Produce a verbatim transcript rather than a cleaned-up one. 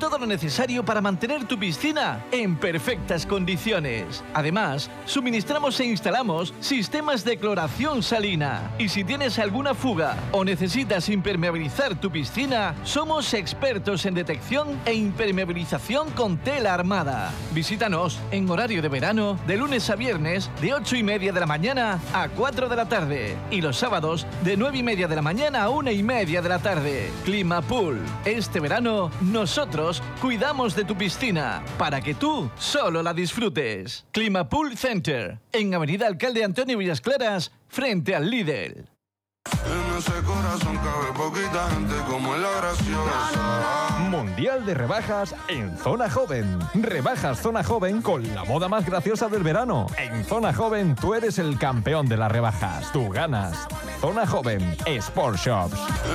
todo lo necesario para mantener tu piscina en perfectas condiciones. Además, suministramos e instalamos sistemas de cloración salina. Y si tienes alguna fuga o necesitas impermeabilizar tu piscina, somos expertos en detección e impermeabilización con tela armada. Visítanos en horario de verano de lunes a viernes de ocho y media de la mañana a cuatro de la tarde y los sábados de nueve y media de la mañana a una y media de la tarde. Climapool. Este verano nosotros cuidamos de tu piscina para que tú solo la disfrutes. Climapool Center en Avenida Alcalde Antonio Villas Claras frente al Lidl. En ese corazón cabe poquita gente como la graciosa. Mundial de rebajas en Zona Joven. Rebajas Zona Joven con la moda más graciosa del verano. En Zona Joven tú eres el campeón de las rebajas. Tú ganas. Zona Joven Sport Shops.